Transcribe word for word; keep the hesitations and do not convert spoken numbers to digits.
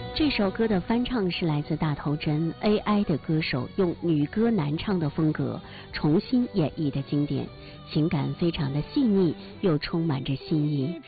这首歌的翻唱是来自大头针 A I 的歌手用女歌男唱的风格重新演绎的经典，情感非常的细腻，又充满着新意。